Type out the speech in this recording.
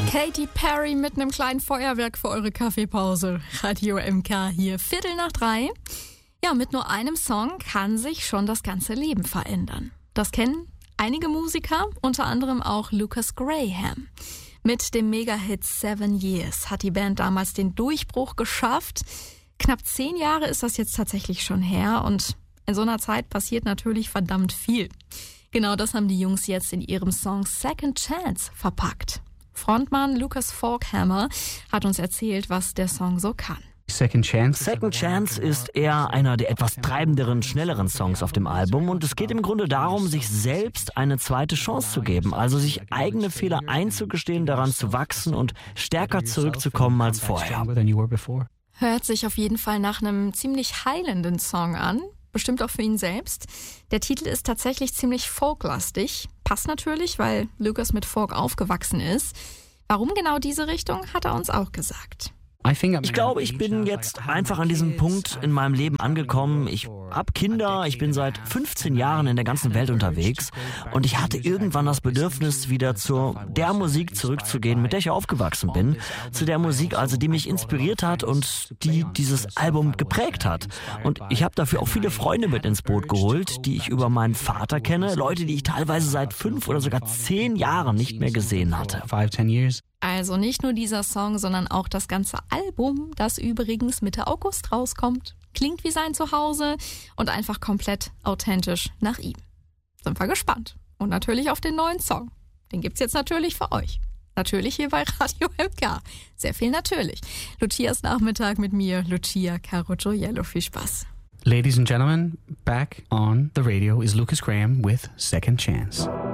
Katy Perry mit einem kleinen Feuerwerk für eure Kaffeepause. Radio MK hier, 2:45. Ja, mit nur einem Song kann sich schon das ganze Leben verändern. Das kennen einige Musiker, unter anderem auch Lucas Graham. Mit dem Mega-Hit 7 Years hat die Band damals den Durchbruch geschafft. Knapp 10 Jahre ist das jetzt tatsächlich schon her und in so einer Zeit passiert natürlich verdammt viel. Genau das haben die Jungs jetzt in ihrem Song Second Chance verpackt. Frontmann Lucas Forkhammer hat uns erzählt, was der Song so kann. Second Chance ist eher einer der etwas treibenderen, schnelleren Songs auf dem Album und es geht im Grunde darum, sich selbst eine zweite Chance zu geben, also sich eigene Fehler einzugestehen, daran zu wachsen und stärker zurückzukommen als vorher. Hört sich auf jeden Fall nach einem ziemlich heilenden Song an, bestimmt auch für ihn selbst. Der Titel ist tatsächlich ziemlich folklastig, passt natürlich, weil Lucas mit Folk aufgewachsen ist. Warum genau diese Richtung, hat er uns auch gesagt. Ich glaube, ich bin jetzt einfach an diesem Punkt in meinem Leben angekommen. Ich habe Kinder, ich bin seit 15 Jahren in der ganzen Welt unterwegs und ich hatte irgendwann das Bedürfnis, wieder zu der Musik zurückzugehen, mit der ich aufgewachsen bin. Zu der Musik, also die mich inspiriert hat und die dieses Album geprägt hat. Und ich habe dafür auch viele Freunde mit ins Boot geholt, die ich über meinen Vater kenne, Leute, die ich teilweise seit 5 oder sogar 10 Jahren nicht mehr gesehen hatte. Also nicht nur dieser Song, sondern auch das ganze Album, das übrigens Mitte August rauskommt. Klingt wie sein Zuhause und einfach komplett authentisch nach ihm. Sind wir gespannt. Und natürlich auf den neuen Song. Den gibt's jetzt natürlich für euch. Natürlich hier bei Radio MK. Sehr viel natürlich. Lucias Nachmittag mit mir, Lucia Carogioiello. Viel Spaß. Ladies and gentlemen, back on the radio is Lucas Graham with Second Chance.